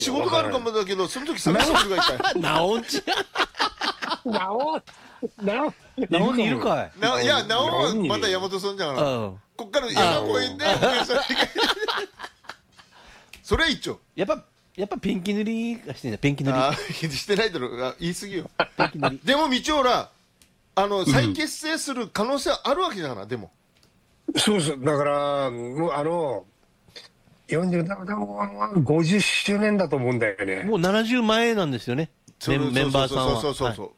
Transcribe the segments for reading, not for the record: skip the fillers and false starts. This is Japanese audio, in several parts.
仕事があるかもだけど、その時探してくるがいたい。 ナオンちナオにいるかい。 いや、ナオはまた山本さんじゃんから。こっから山公園で、それは一丁。 やっぱペンキ塗りがしてんだ、ペンキ塗り。 してないだろ、言い過ぎよ。でも道ほら、再結成する可能性あるわけじゃない、でも。 そうそう、だから、もう40、50周年だと思うんだよね。 もう70前なんですよね、メンバーさんは。 そう。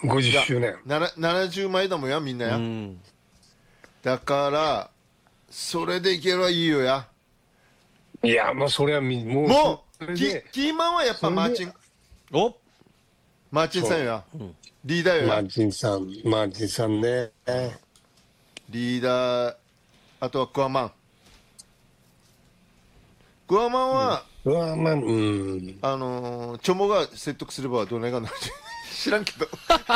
50周年。 70前だもんや、みんなや。だから、それでいければいいよや。 いや、もうそれはもうキーマンはやっぱマーチン。マーチンさんや。リーダーよや。 マーチンさんね。 リーダー、あとはクワマン。クワマンは、チョモが説得すればどうないかな。知らんけど。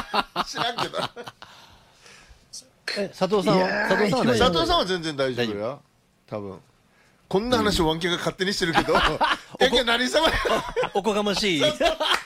佐藤さんは全然大丈夫や。多分。こんな話をワンケが勝手にしてるけど、ヤンケ何様や。 おこがましい。 なん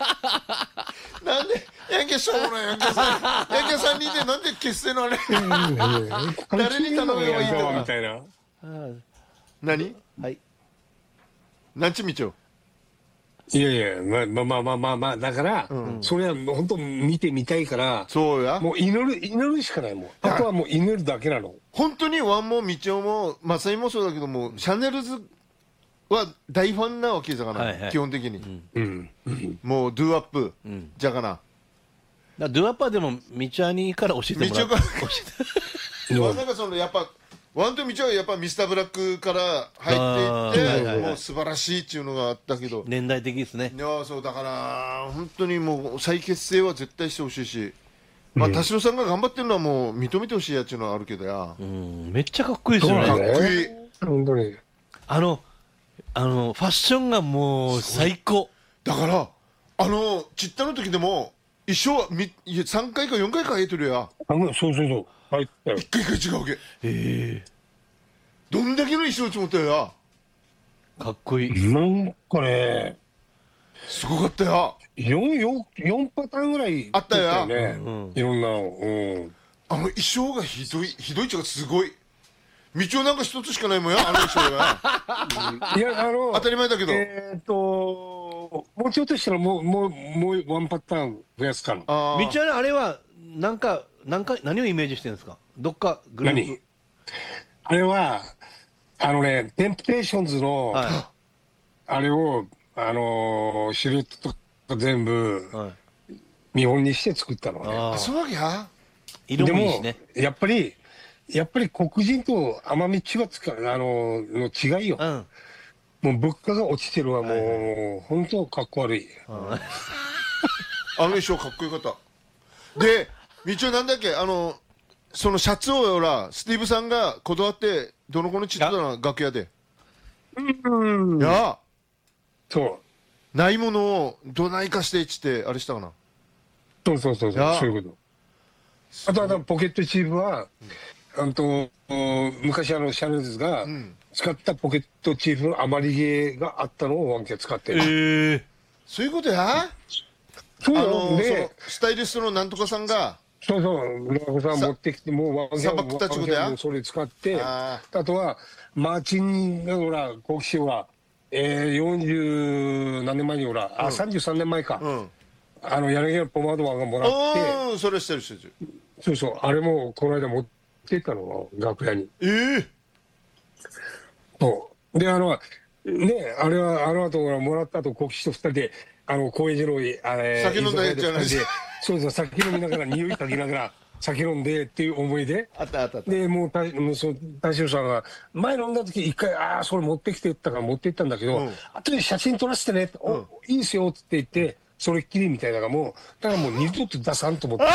で、ヤンケしょうもないヤンケさん。ヤンケ3人でなんで結成のあれ。誰に頼めばいいのみたいな。 何？ はい。 なんちみちょ。 いやいや、まあ、だから、それは本当見てみたいから、 そうや。 もう祈るしかないもん。あとはもう祈るだけなの。 本当にワンもみちおも、マサイもそうだけども、シャネルズは大ファンなわけじゃがな、基本的に。もう、ドゥーアップ、じゃがな。 ドゥーアップはでも、みちおにから教えてもらう。 みちおから。なんかその、やっぱ、ワンとみちおはやっぱミスターブラックから入っていって、もう素晴らしいっていうのがあったけど。 年代的ですね。 いや、そう、だから、本当にもう、再結成は絶対してほしいし、まあ、田代さんが頑張ってるのはもう認めてほしいやっていうのはあるけどや。 めっちゃかっこいいですよね。 かっこいい。 本当に。 ファッションがもう最高。 だから、ちったの時でも、一生は3回か4回か入ってるや。 そう。入ったよ。 一回違うわけ。どんだけの衣装つもったよや。 かっこいい。 なんかね、 すごかったや。 4パターンぐらいあったよや。 いろんなの。 衣装がひどいっちゅうかすごい。道をなんか一つしかないもんや、衣装が。 いや、 当たり前だけど。 もうちょっとしたらもうワンパターン増やすから。 道はあれは、何をイメージしてるんですか？どっかグループ。 あれは、テンプテーションズの、あれを、シルエットとか全部、見本にして作ったのね。 そうわけや。 色もいいしね。 でも、やっぱり黒人と奄美地はの違いよ。もう物価が落ちてるわ、もう、本当かっこ悪い。 衣装かっこよかった。で、道はなんだっけ、そのシャツをよら、スティーブさんがこだわって、どの子のちっとな楽屋で。 そう。 ないものをどないかしてっつって、あれしたかな。 そういうこと。あとはポケットチーフは、昔シャネルズが使ったポケットチーフの余り毛があったのをワンケ使ってる。 そういうことや。スタイリストのなんとかさんが。 村子さん持ってきて、もうワンケはそれ使って、あとはマーチンがほら、国師は、40何年前にほら、33年前か。柳のポマードマンがもらって、 それしてる。 そう、あれもこの間持ってったの、楽屋に。そう。で、あれは、あの後もらった後、国士と二人で、高円寺の、 酒飲んだやつじゃないですか。 そう、酒飲みながら、匂い嗅ぎながら、酒飲んでっていう思いで。 あった。 で、もう、田代さんが、前飲んだ時、一回、それ持ってきてったから持って行ったんだけど、後で写真撮らせてねって、いいですよって言って、それっきりみたいなのがだからもう二度と出さんと思って。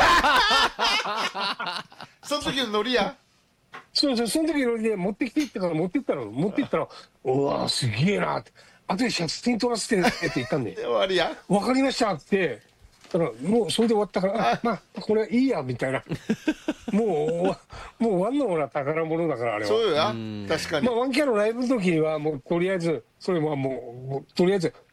その時のノリや。 その時のノリで持ってきてってから持ってったら、うわすげえなって。後で写真撮らせてねって言ったんで。 終わりや。 わかりましたって。だからもうそれで終わったから、まあこれいいやみたいな。もうワンのほら宝物だからあれは。 そうや。確かに。 まあワンキャのライブの時にはもうとりあえずそれはもうとりあえず